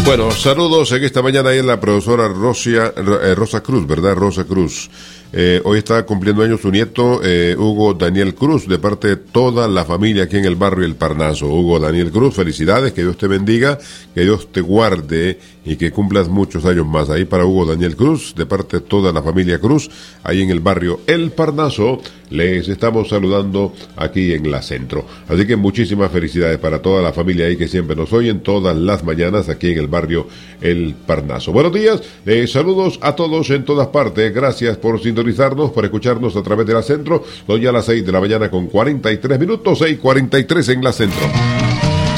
Bueno, saludos en esta mañana ahí en la profesora Rosa Cruz, ¿verdad? Rosa Cruz. Hoy está cumpliendo años su nieto, Hugo Daniel Cruz, de parte de toda la familia aquí en el barrio El Parnaso. Hugo Daniel Cruz, felicidades, que Dios te bendiga, que Dios te guarde y que cumplas muchos años más. Ahí para Hugo Daniel Cruz, de parte de toda la familia Cruz, ahí en el barrio El Parnaso, les estamos saludando aquí en la Centro. Así que muchísimas felicidades para toda la familia ahí que siempre nos oyen todas las mañanas aquí en el barrio El Parnaso. Buenos días, saludos a todos en todas partes. Gracias por sintonizarnos, por escucharnos a través de la Centro. Son ya las 6 de la mañana con 43 minutos, 6:43 en la Centro.